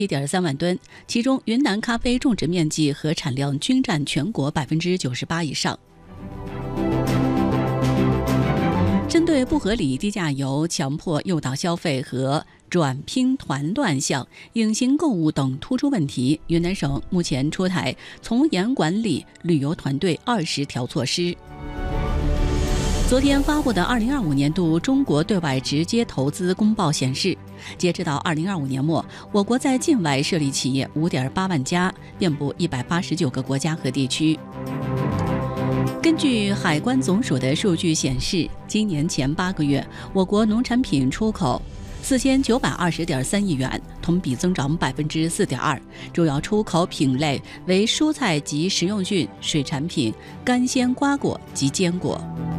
1.3万吨，其中云南咖啡种植面积和产量均占全国98%以上。针对不合理低价游、强迫诱导消费和转拼团乱象、隐形购物等突出问题，云南省目前出台从严管理旅游团队20条措施。昨天发布的2025年度中国对外直接投资公报显示，截止到2025年末，我国在境外设立企业5.8万家，遍布189个国家和地区。根据海关总署的数据显示，今年前8个月，我国农产品出口4920.3亿元，同比增长4.2%，主要出口品类为蔬菜及食用菌、水产品、干鲜瓜果及坚果。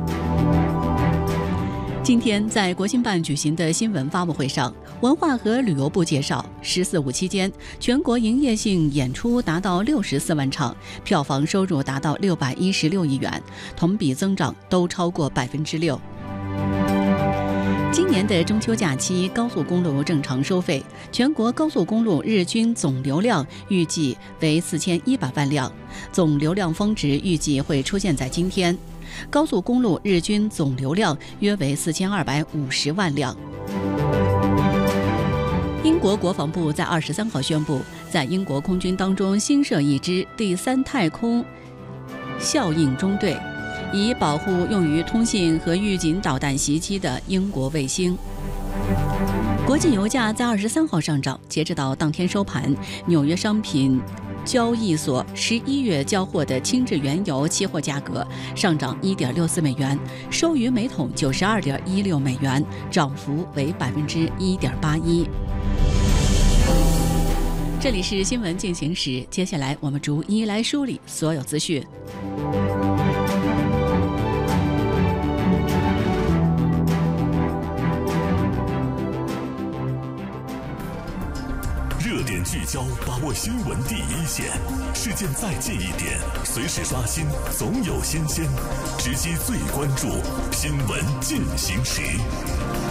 今天在国新办举行的新闻发布会上，文化和旅游部介绍，“14五”期间，全国营业性演出达到64万场，票房收入达到616亿元，同比增长都超过6%。今年的中秋假期，高速公路正常收费，全国高速公路日均总流量预计为4100万辆，总流量峰值预计会出现在今天。高速公路日均总流量约为4250万辆。英国国防部在23号宣布，在英国空军当中新设一支第3太空效应中队，以保护用于通信和预警导弹袭击的英国卫星。国际油价在23号上涨，截止到当天收盘，纽约商品交易所11月交货的轻质原油期货价格上涨1.64美元，收于每桶92.16美元，涨幅为1.81%。这里是新闻进行时，接下来我们逐一来梳理所有资讯。 热点聚焦，把握新闻第一线，事件再近一点，随时刷新，总有新鲜，直击最关注，新闻进行时。